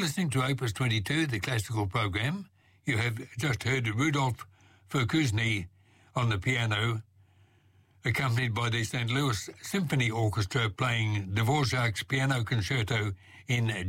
listening to Opus 22, the classical program. You have just heard Rudolf Verkusny on the piano, accompanied by the St. Louis Symphony Orchestra playing Dvorak's Piano Concerto in